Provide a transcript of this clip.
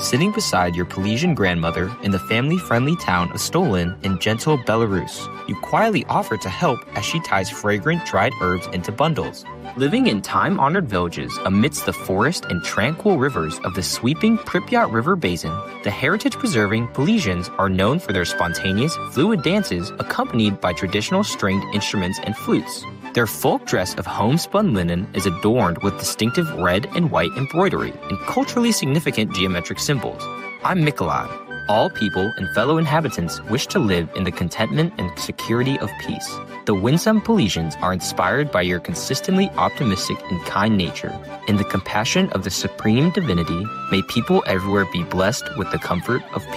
sitting beside your Polynesian grandmother in the family-friendly town of Stolin in gentle Belarus. You quietly offer to help as she ties fragrant dried herbs into bundles. Living in time-honored villages amidst the forest and tranquil rivers of the sweeping Pripyat River Basin, the heritage-preserving Polynesians are known for their spontaneous, fluid dances accompanied by traditional stringed instruments and flutes. Their folk dress of homespun linen is adorned with distinctive red and white embroidery and culturally significant geometric symbols. I'm Mikolai. All people and fellow inhabitants wish to live in the contentment and security of peace. The winsome Polynesians are inspired by your consistently optimistic and kind nature. In the compassion of the supreme divinity, may people everywhere be blessed with the comfort of peace.